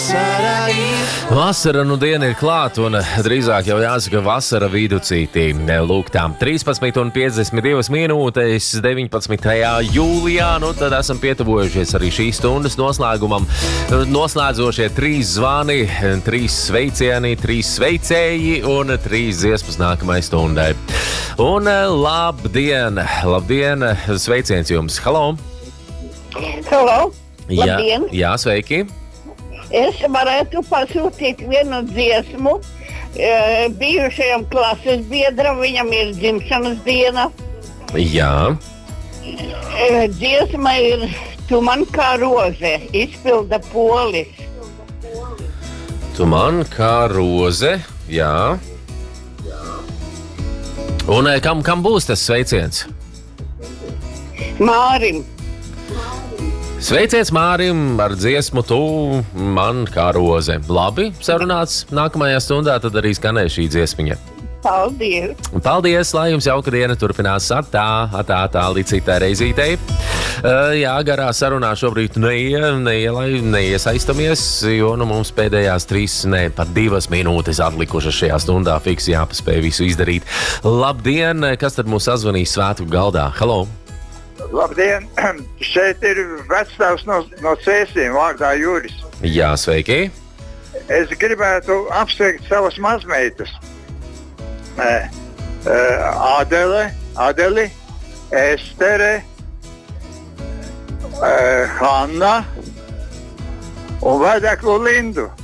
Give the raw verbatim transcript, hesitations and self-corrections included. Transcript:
Vasara nu diena ir klāt, un drīzāk jau jāsaka vasara viducītī. Lūk, tām trīspadsmit un piecdesmit divas minūtes deviņpadsmitajā jūlijā, nu tad esam pietuvojušies arī šīs stundas noslēgumam. Noslēdzošie trīs zvani, trīs sveicieni, trīs sveicēji un trīs dziesmas nākamai stundai. Un labdien, labdien, sveiciens jums, halo! Halo, jā, labdien! Jā, sveiki! Es varētu pasūtīt vienu dziesmu e, bijušajam klases biedram, viņam ir dzimšanas diena. Jā. E, dziesma ir Tu man kā roze, izpilda Polis. Tu man kā roze, jā. Un kam, kam būs tas sveiciens? Mārim. Sveiciens Mārim ar dziesmu Tu man kā roze. Labi, sarunāts. Nākamajā stundā tad arī skanēs šī dziesmiņa. Paldies! Paldies, lai jums jauka diena turpinās atā, atā, atā līdz citai reizītei. Uh, jā, garā sarunā šobrīd neie, neie, neiesaistamies, jo nu, mums pēdējās trīs, ne, pat divas minūtes atlikušas šajā stundā. Fiks jāpaspēj visu izdarīt. Labdien, kas tad mūs sazvanīs svētku galdā? Halo! Labdien! Šeit ir vecstāvs no, no Cēsīm, vārdā Juris. Jā, sveiki! Es gribētu apsveikt savas mazmeitas. E, e, Adele, Adeli, Estere, e, Hanna un Vēdeklu Lindu.